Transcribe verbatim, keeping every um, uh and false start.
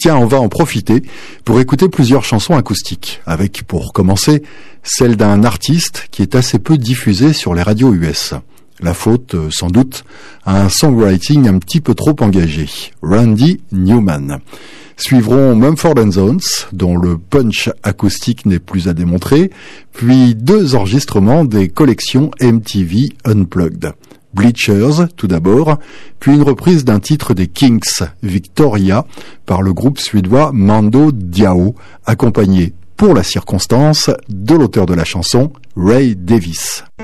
Tiens, on va en profiter pour écouter plusieurs chansons acoustiques, avec, pour commencer, celle d'un artiste qui est assez peu diffusé sur les radios U S. La faute, sans doute, à un songwriting un petit peu trop engagé, Randy Newman. Suivront Mumford and Sons, dont le punch acoustique n'est plus à démontrer, puis deux enregistrements des collections M T V Unplugged. Bleachers, tout d'abord, puis une reprise d'un titre des Kinks, Victoria, par le groupe suédois Mando Diao, accompagné, pour la circonstance, de l'auteur de la chanson, Ray Davies.